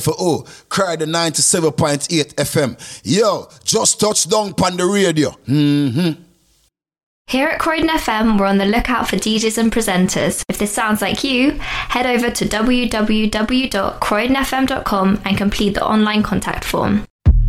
For Cry the 97.8 FM. Yo, just touch down on the radio. Here at Croydon FM, we're on the lookout for DJs and presenters. If this sounds like you, head over to www.croydonfm.com and complete the online contact form.